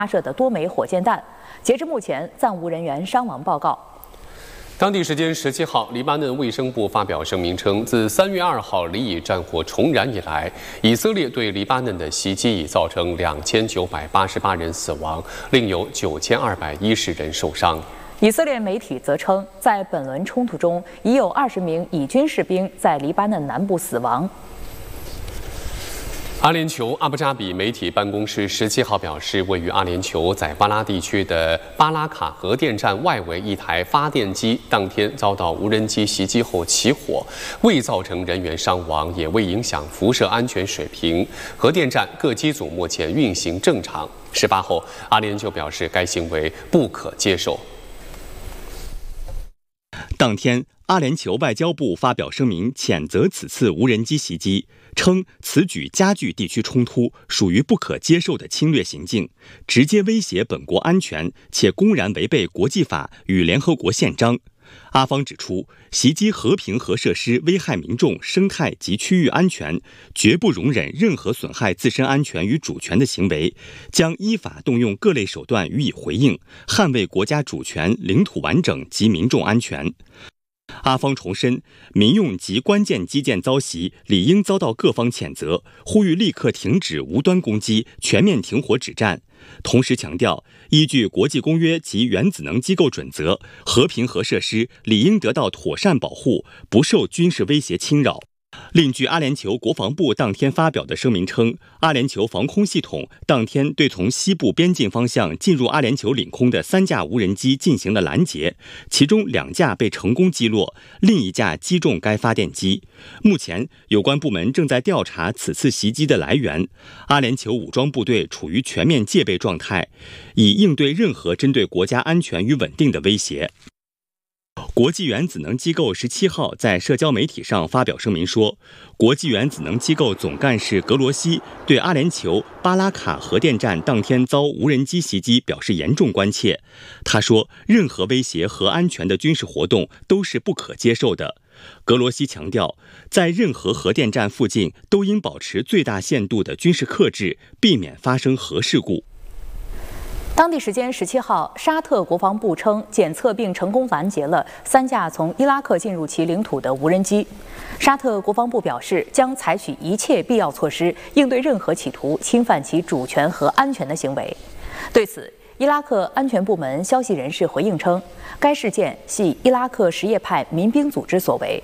发射的多枚火箭弹。截至目前，暂无人员伤亡报告。 当地时间17号，黎巴嫩卫生部发表声明称，自3月2号黎以战火重燃以来，以色列对黎巴嫩的袭击已造成2988人死亡，另有9210人受伤。 以色列媒体则称，在本轮冲突中，已有20名以军士兵在黎巴嫩南部死亡。 阿联酋阿布扎比媒体办公室17号表示，位于阿联酋宰巴拉地区的巴拉卡核电站外围一台发电机当天遭到无人机袭击后起火，未造成人员伤亡，也未影响辐射安全水平。核电站各机组目前运行正常。18后，阿联酋表示该行为不可接受。 当天，阿联酋外交部发表声明，谴责此次无人机袭击，称此举加剧地区冲突，属于不可接受的侵略行径，直接威胁本国安全，且公然违背国际法与联合国宪章。阿方指出，袭击和平核设施危害民众、生态及区域安全，绝不容忍任何损害自身安全与主权的行为，将依法动用各类手段予以回应，捍卫国家主权、领土完整及民众安全。阿方重申，民用及关键基建遭袭，理应遭到各方谴责，呼吁立刻停止无端攻击，全面停火止战。同时强调，依据国际公约及原子能机构准则，和平核设施理应得到妥善保护，不受军事威胁侵扰。另据阿联酋国防部当天发表的声明称，阿联酋防空系统当天对从西部边境方向进入阿联酋领空的3架无人机进行了拦截，其中2架被成功击落，另1架击中该发电机。目前，有关部门正在调查此次袭击的来源。阿联酋武装部队处于全面戒备状态，以应对任何针对国家安全与稳定的威胁。国际原子能机构17号在社交媒体上发表声明说，国际原子能机构总干事格罗西对阿联酋巴拉卡核电站当天遭无人机袭击表示严重关切。他说，任何威胁核安全的军事活动都是不可接受的。格罗西强调，在任何核电站附近都应保持最大限度的军事克制，避免发生核事故。 当地时间17号，沙特国防部称检测并成功拦截了3架从伊拉克进入其领土的无人机。沙特国防部表示，将采取一切必要措施，应对任何企图侵犯其主权和安全的行为。对此，伊拉克安全部门消息人士回应称，该事件系伊拉克什叶派民兵组织所为。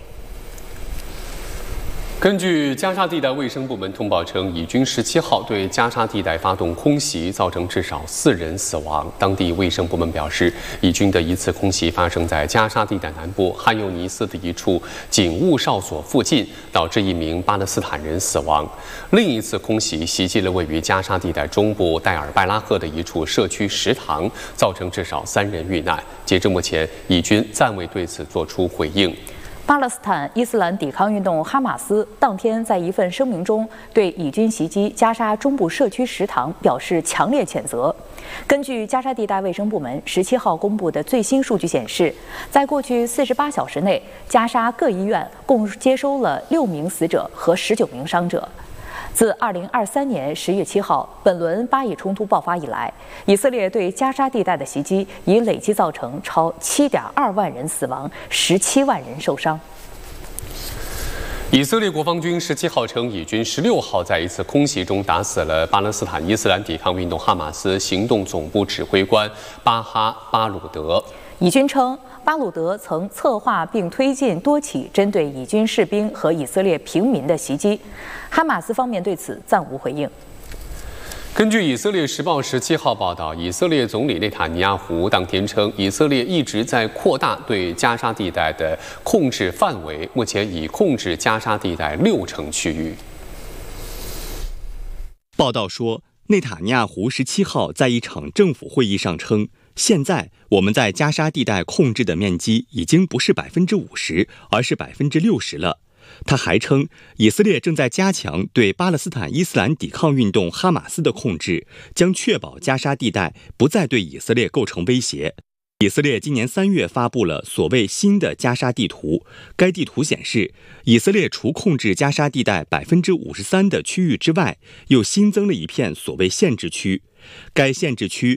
根据加沙地带卫生部门通报称，以军17号对加沙地带发动空袭，造成至少4人死亡。当地卫生部门表示，以军的一次空袭发生在加沙地带南部汉尤尼斯的一处警务哨所附近，导致1名巴勒斯坦人死亡。另一次空袭袭击了位于加沙地带中部戴尔拜拉赫的一处社区食堂，造成至少3人遇难。截至目前，以军暂未对此作出回应。 巴勒斯坦伊斯兰抵抗运动哈马斯当天在一份声明中对以军袭击加沙中部社区食堂表示强烈谴责。根据加沙地带卫生部门17号公布的最新数据显示，在过去48小时内，加沙各医院共接收了6名死者和19名伤者。自2023年10月7号本轮巴以冲突爆发以来，以色列对加沙地带的袭击已累计造成超7.2万人死亡，17万人受伤。 以色列国防军17号称，以军16号在一次空袭中打死了巴勒斯坦伊斯兰抵抗运动哈马斯行动总部指挥官巴哈巴鲁德。 以军称，巴鲁德曾策划并推进多起针对以军士兵和以色列平民的袭击。哈马斯方面对此暂无回应。 根据以色列时报17号报道，以色列总理内塔尼亚胡当天称，以色列一直在扩大对加沙地带的控制范围，目前已控制加沙地带60%区域。 报道说，内塔尼亚胡17号在一场政府会议上称，现在我们在加沙地带控制的面积已经不是50%，而是60%了。他还称，以色列正在加强对巴勒斯坦伊斯兰抵抗运动哈马斯的控制，将确保加沙地带不再对以色列构成威胁。以色列今年3月发布了所谓新的加沙地图，该地图显示，以色列除控制加沙地带53%的区域之外，又新增了一片所谓限制区。 该限制区